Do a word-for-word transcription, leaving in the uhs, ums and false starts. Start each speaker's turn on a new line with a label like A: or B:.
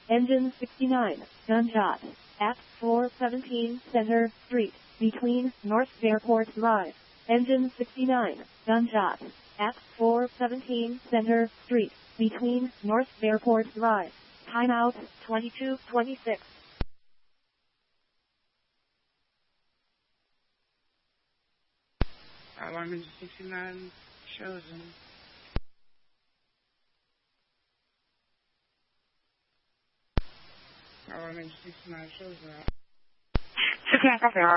A: Engine sixty-nine, gunshot, at four seventeen Center Street, between North Airport Drive. Engine sixty-nine, gunshot, at four seventeen Center Street, between North Airport Drive. Timeout, twenty-two twenty-six.
B: Alarm engine sixty-nine, chosen. Alarm engine sixty-nine, chosen.
C: sixty-nine, copy,